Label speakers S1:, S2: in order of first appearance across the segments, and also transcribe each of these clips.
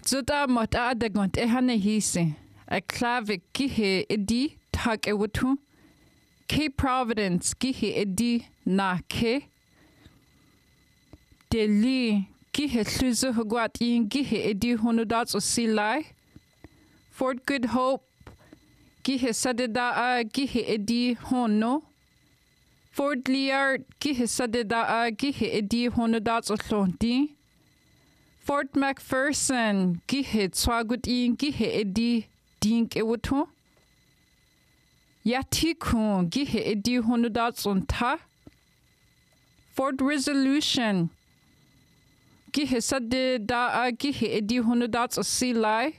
S1: Zuta mota adagont ehane hise. A clavic gihe edi tak ewutu. Cape Providence gihe edi na ke. Deli gihe sluzu hugwat yin gihe edi honudats usilai. Fort Good Hope gihe sadeda gihe edi hono. Fort Liard gihe sadeda gihe edi honudats uslonti. Fort McPherson gihe tswagut yin gihe edi dink ewutu. Yatiku gihe edi honudats unta. Fort Resolution gihe sadeda gihe edi honudats usilai.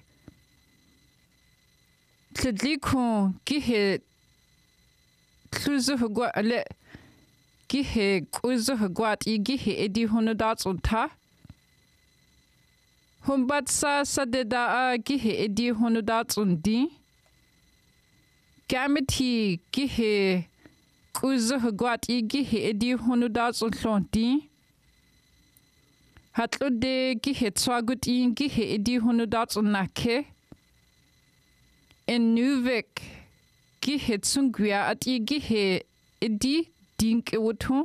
S1: Tledliku gihe kluzu hugwat gihe kuzu hugwat I gihe edi honudats unta. Humbatsa sadeda gihe edi honudats undi. Gamity gihe kuzu hugwat I gihe edi honudats untlonti. Hatlude gihe tswagut I gihe edi honudats unnake. Inuvik gihe tsungwia at I gihe edi dink ewutu.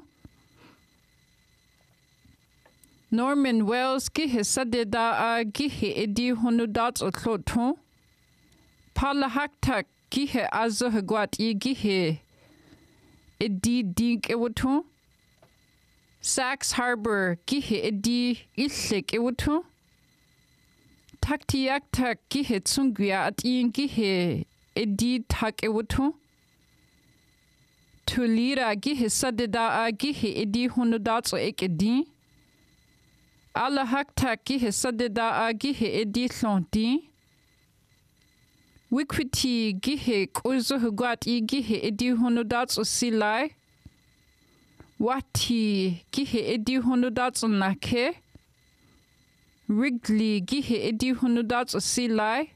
S1: Norman Wells gihe sadeda gihe edi honudats utlotu. Palahaktak gihe azo hugwat I gihe edi dink ewutu. Sachs Harbor gihe edi islik ewutu. Taktiaktak gihe tsungwia at I gihe edi tak ewutu. Tulira gihe sadeda gihe edi honudats ekedi. Alahaktak gihe sadeda gihe edi tlonti. Wikwiti gihe kuzu hugwat I gihe edi honudats usilai. Wati gihe edi honudats unnake. Wrigley gihe edi honudats usilai.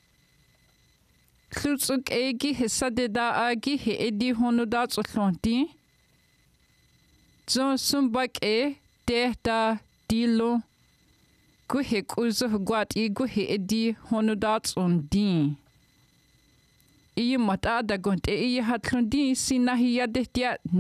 S1: Klutsuk gihe sadeda gihe edi honudats utlonti. Zon sumbak dehda dilo. Guhe kuzu hugwat I guhe edi honudats undi. Iyi mata adagonte iyi hatlundi sinahi yadehtiat.